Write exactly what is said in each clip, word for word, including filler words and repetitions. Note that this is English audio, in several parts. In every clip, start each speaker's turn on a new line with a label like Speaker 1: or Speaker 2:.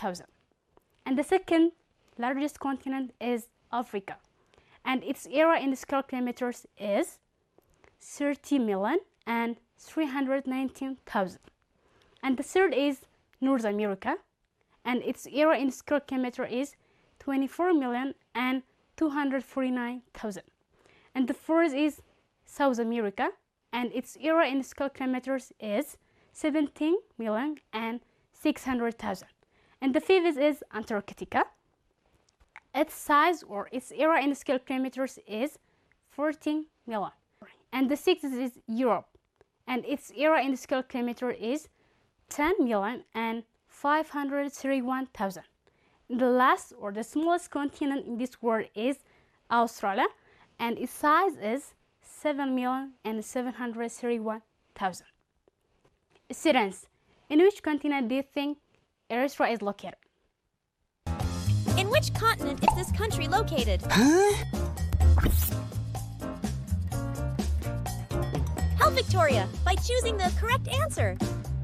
Speaker 1: thousand. And the second largest continent is Africa, and its area in square kilometers is thirty million and three hundred nineteen thousand. And the third is North America, and its area in square kilometer is twenty-four million and two hundred forty-nine thousand. And the fourth is South America, and its area in square kilometers is seventeen million and six hundred thousand. And the fifth is Antarctica. Its size or its area in square kilometers is fourteen million. And the sixth is Europe, and its area in square kilometer is ten million and five hundred thirty-one thousand. The last or the smallest continent in this world is Australia, and its size is seven million and seven hundred thirty-one thousand. Students, in which continent do you think Eritrea is located?
Speaker 2: In which continent is this country located?
Speaker 3: Huh?
Speaker 2: Help Victoria by choosing the correct answer.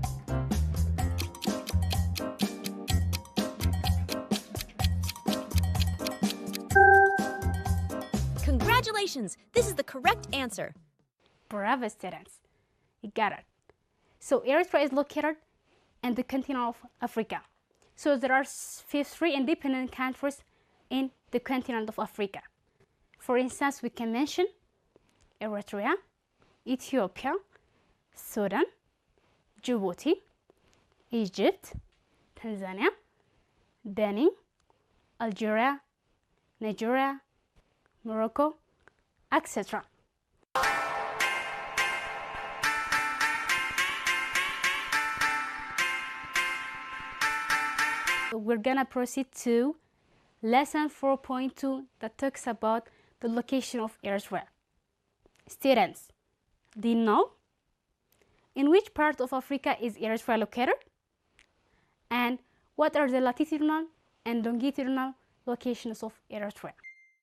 Speaker 2: Congratulations! This is the correct answer.
Speaker 1: Bravo, students. You got it. So Eritrea is located in the continent of Africa. So there are three independent countries in the continent of Africa. For instance, we can mention Eritrea, Ethiopia, Sudan, Djibouti, Egypt, Tanzania, Benin, Algeria, Nigeria, Morocco, et cetera. We're gonna proceed to lesson four point two that talks about the location of Eritrea. Students, do you know in which part of Africa is Eritrea located? And what are the latitudinal and longitudinal locations of Eritrea?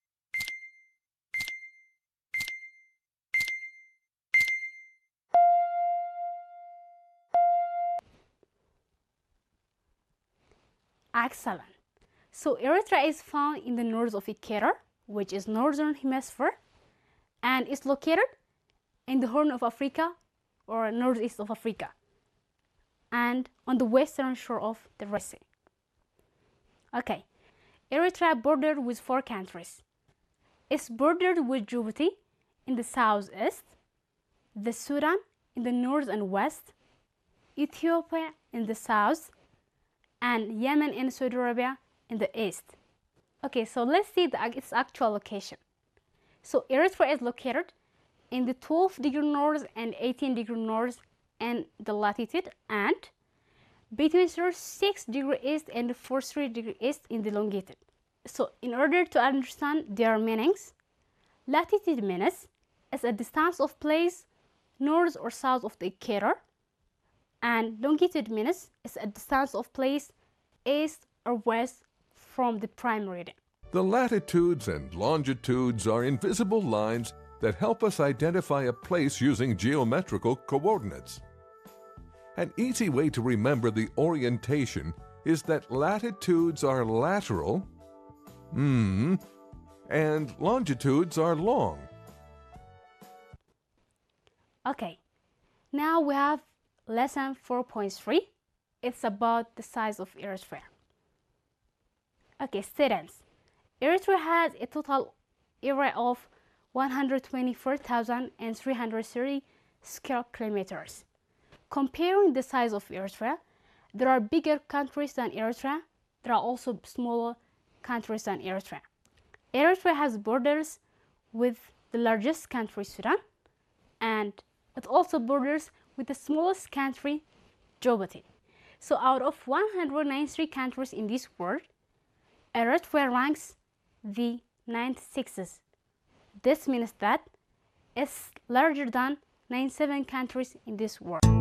Speaker 1: Excellent. So Eritrea is found in the north of Equator, which is northern hemisphere, and is located in the Horn of Africa or northeast of Africa, and on the western shore of the Red Sea. Okay, Eritrea bordered with four countries. It's bordered with Djibouti in the southeast, the Sudan in the north and west, Ethiopia in the south, and Yemen and Saudi Arabia in the east. Okay, so let's see the, its actual location. So Eritrea is located in the twelve degree north and eighteen degree north and the latitude, and between thirty-six degree east and forty-three degree east in the longitude. So in order to understand their meanings, latitude means is a distance of place north or south of the equator, and longitude means is a distance of place east or west from the prime meridian.
Speaker 4: The latitudes and longitudes are invisible lines that help us identify a place using geometrical coordinates. An easy way to remember the orientation is that latitudes are lateral, mm, and longitudes are long.
Speaker 1: Okay, now we have lesson four point three. It's about the size of Eritrea. Okay, students, Eritrea has a total area of one hundred twenty-four thousand three hundred thirty square kilometers. Comparing the size of Eritrea, there are bigger countries than Eritrea. There are also smaller countries than Eritrea. Eritrea has borders with the largest country, Sudan, and it also borders with the smallest country, Djibouti. So out of one hundred ninety-three countries in this world, Eritrea ranks the ninety-sixth. This means that it's larger than ninety-seven countries in this world.